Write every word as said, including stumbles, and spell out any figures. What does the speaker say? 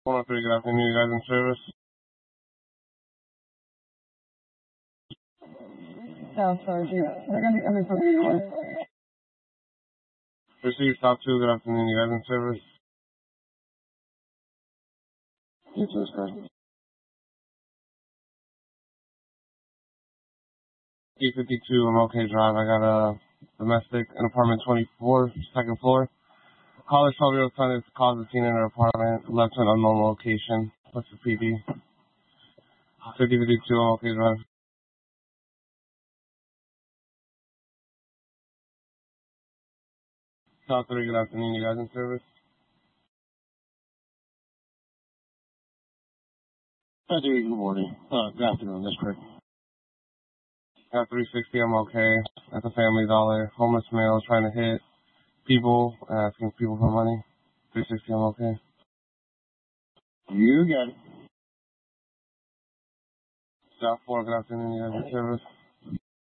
one oh three, good afternoon, you guys in service? South Georgia. They're going to be coming from New York. Receive South two, good afternoon, you guys in service? This is good. eight fifty-two M L K Drive, I got a domestic in apartment twenty-four, second floor. Caller twelve-year-old son is caused a scene in her apartment, left to an unknown location. What's the P D? fifty fifty-two M L K Drive. South three, good afternoon, you guys in service? Hi, Dave. Good morning. Uh, good afternoon. That's correct. Got three sixty M L K at the Family Dollar. Homeless male trying to hit people, asking people for money. three sixty M L K. You got it. South four, good afternoon, you guys in service?